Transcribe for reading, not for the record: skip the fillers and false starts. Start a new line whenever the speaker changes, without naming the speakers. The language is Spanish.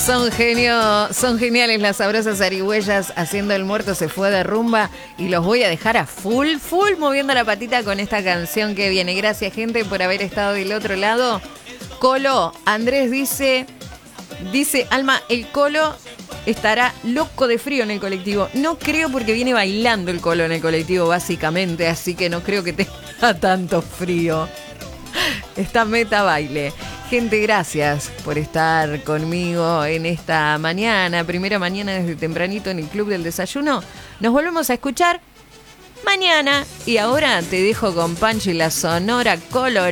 Son geniales las sabrosas zarigüeyas haciendo el muerto se fue de rumba y los voy a dejar a full moviendo la patita con esta canción que viene. Gracias, gente, por haber estado del otro lado. Colo, Andrés dice, Alma, el Colo estará loco de frío en el colectivo. No creo porque viene bailando el Colo en el colectivo básicamente, así que no creo que tenga tanto frío. Está meta baile. Gente, gracias por estar conmigo en esta mañana, primera mañana desde tempranito en el Club del Desayuno. Nos volvemos a escuchar mañana y ahora te dejo con Pancho y la Sonora Color.